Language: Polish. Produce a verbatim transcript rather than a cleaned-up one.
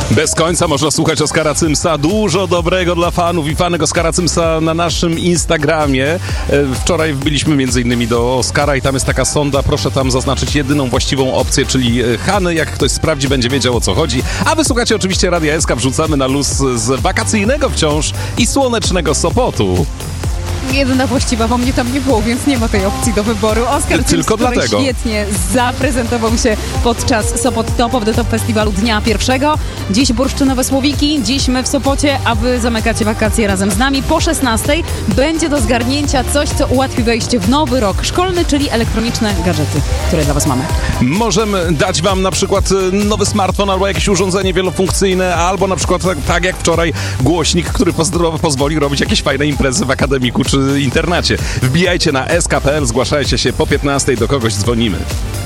Bez końca można słuchać Oskara Cymsa. Dużo dobrego dla fanów i fanek Oskara Cymsa na naszym Instagramie. Wczoraj wbiliśmy między innymi do Oskara i tam jest taka sonda. Proszę tam zaznaczyć jedyną właściwą opcję, czyli Hany. Jak ktoś sprawdzi, będzie wiedział, o co chodzi. A wy słuchacie oczywiście Radia S K. Wrzucamy na luz z wakacyjnego wciąż i słonecznego Sopotu. Jedyna właściwa, bo mnie tam nie było, więc nie ma tej opcji do wyboru. Oskar Cyms, Tylko który dlatego. świetnie zaprezentował się podczas Sopot Top of the Top Festiwalu dnia pierwszego. Dziś bursztynowe słowiki, dziś my w Sopocie, a wy zamykacie wakacje razem z nami. Po szesnastej będzie do zgarnięcia coś, co ułatwi wejście w nowy rok szkolny, czyli elektroniczne gadżety, które dla was mamy. Możemy dać wam na przykład nowy smartfon albo jakieś urządzenie wielofunkcyjne, albo na przykład tak, tak jak wczoraj głośnik, który pozdro- pozwoli robić jakieś fajne imprezy w akademiku czy internacie. Wbijajcie na s k kropka p l, zgłaszajcie się po piętnastej, do kogoś dzwonimy.